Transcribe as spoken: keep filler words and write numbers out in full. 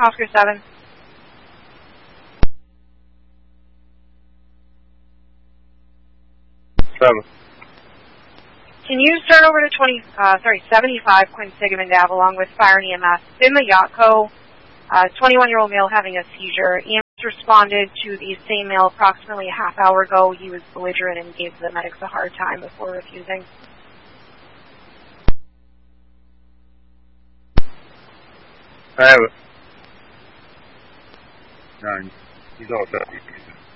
Oscar seven. Seven. Can you start over to twenty? Uh, sorry, seventy-five Quinsigamond Ave along with Fire and E M S. In the Yacht Co. Uh, twenty-one-year-old male having a seizure. E M S responded to the same male approximately a half hour ago. He was belligerent and gave the medics a hard time before refusing. I have it. Nine. He's all set.